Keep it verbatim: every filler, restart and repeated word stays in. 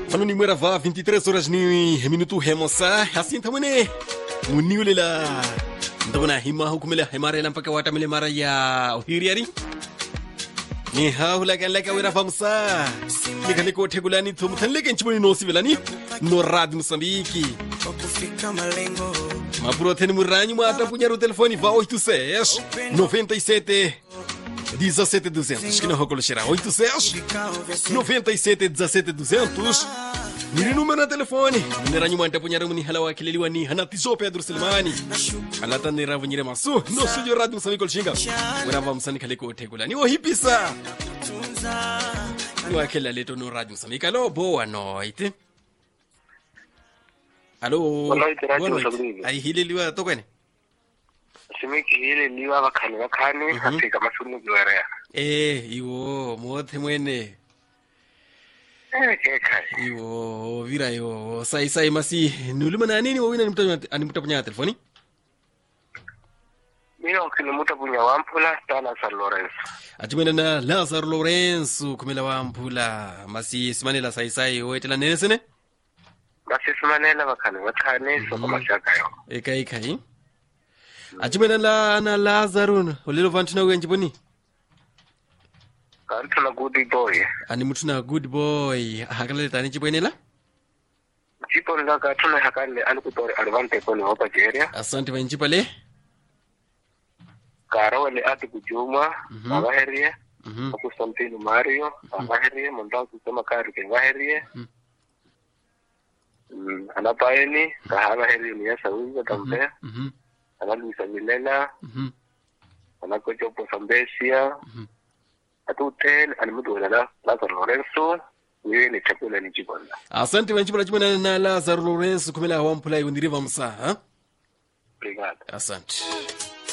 Falando em Muravá, vinte e três horas ni minuto remoça, assim também muniu lela. Então na hima hukumela himara lam paka wata mele mara ya ohiriari. Ni ha hula kan leka wira famsa. Ni kan ko tegulani to mutan leken chimoni no sivelani no rad Moçambique. Mapuro tene muranho mata punhar o telefone vá oito seis noventa e sete dezessete duzentos, que não vou chegar oito seis noventa e sete dezessete duzentos. Nini número na telefone. Niranyo manta punya ramuni halawa kililiwa ni hanatizo Pedro Silmani. Alatan ni ravu nyire masu. No studio radio Moçambique kolshinga. Urava msani kaliko tegula. Ni ohipisa. Ni wakela leto no radio Moçambique. Alo boa noite. Alo. Boa noite, radio Moçambique. Ai hililiwa tokene. Simiki hililiwa bakani bakani hafika masunu giwarea. Eh, iwo mote mwene. Eh, keka. Iwo vira yo sai sai masi nuluma na nini wawina nimta animta punya telefoni? Mina ukinimuta punya wampula tana San Lorenzo. Atimena na Lazaro Lorenzo kumela wampula masi simanela sai sai wetela nesene? Basi simanela bakani bakani soko mashaka yo. Eka eka hi. Atimena la na Lazaro olelo vantina wenji boni? Kantu na good boy. Ani mutu na good boy. Hakala tani chibwenela? Chipo ndaka tuna hakale alikutori advante kone hopa jeria. Asante wenji pale. Karawale ati kujuma, abaherie. Mhm. Aku Santino Mario, abaherie, mondao kusema kari ke abaherie. Mm, anapaeni, kahabaherie ni yasa uza tampe. Mhm. Ana Luisa Milena. Mhm. Ana Kojopo Sambesia. Mhm. Atuten alimudu wala Lazaro Lorenzo yeye ni chakula ni jibonda. Asante wenji pale chibona na Lazaro Lorenzo kumela wampula yundiriva msa, ha? Obrigado. Asante.